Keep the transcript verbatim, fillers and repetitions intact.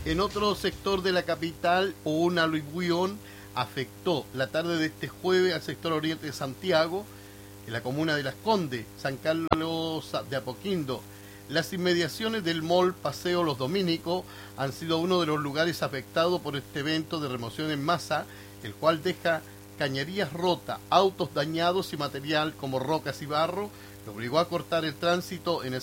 En otro sector de la capital, un aluvión afectó la tarde de este jueves al sector oriente de Santiago, en la comuna de Las Condes, San Carlos de Apoquindo. Las inmediaciones del mall Paseo Los Dominicos han sido uno de los lugares afectados por este evento de remoción en masa, el cual deja cañerías rotas, autos dañados y material como rocas y barro, que obligó a cortar el tránsito en el